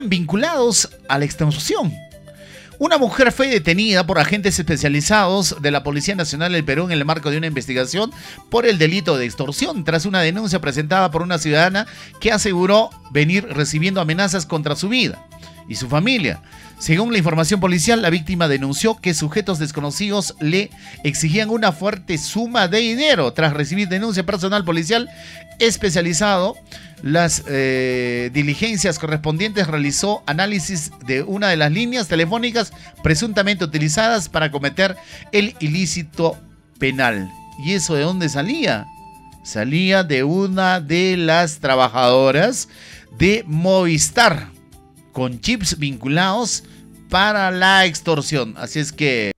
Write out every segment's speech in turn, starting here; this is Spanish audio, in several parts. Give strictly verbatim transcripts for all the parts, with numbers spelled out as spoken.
vinculados a la extorsión. Una mujer fue detenida por agentes especializados de la Policía Nacional del Perú en el marco de una investigación por el delito de extorsión, tras una denuncia presentada por una ciudadana que aseguró venir recibiendo amenazas contra su vida y su familia. Según la información policial, la víctima denunció que sujetos desconocidos le exigían una fuerte suma de dinero. Tras recibir denuncia, personal policial especializado, las eh, diligencias correspondientes realizó análisis de una de las líneas telefónicas presuntamente utilizadas para cometer el ilícito penal. ¿Y eso de dónde salía? Salía de una de las trabajadoras de Movistar, con chips vinculados para la extorsión. Así es que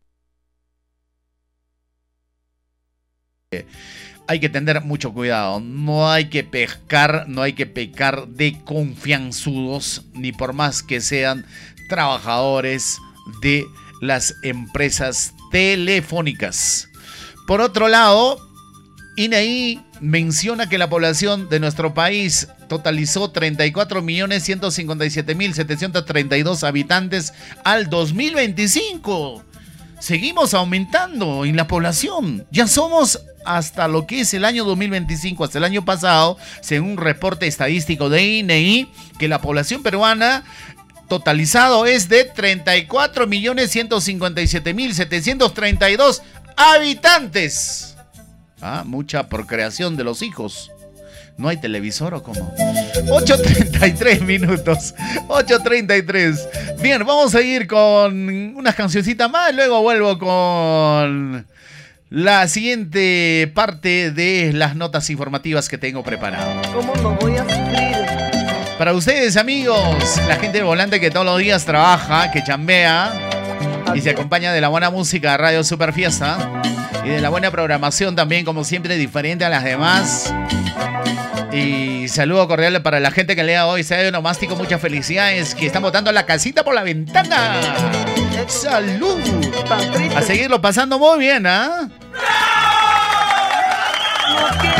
hay que tener mucho cuidado. No hay que pescar, no hay que pecar de confianzudos, ni por más que sean trabajadores de las empresas telefónicas. Por otro lado, I N E I menciona que la población de nuestro país totalizó treinta y cuatro millones ciento cincuenta y siete mil setecientos treinta y dos habitantes al dos mil veinticinco. Seguimos aumentando en la población. Ya somos hasta lo que es el año dos mil veinticinco, hasta el año pasado, según un reporte estadístico de I N E I, que la población peruana totalizado es de treinta y cuatro millones ciento cincuenta y siete mil setecientos treinta y dos habitantes. Ah, mucha procreación de los hijos. ¿No hay televisor o cómo? ocho treinta y tres minutos. ocho treinta y tres. Bien, vamos a ir con unas cancioncitas más. Luego vuelvo con la siguiente parte de las notas informativas que tengo preparado. ¿Cómo no voy a sufrir? Para ustedes, amigos, la gente del volante que todos los días trabaja, que chambea y se acompaña de la buena música de Radio Super Fiesta y de la buena programación también, como siempre, diferente a las demás. Y saludo cordial para la gente que lea hoy, sea de onomástico, muchas felicidades, que están botando la casita por la ventana. ¡Salud! A seguirlo pasando muy bien, ¿ah? ¿eh?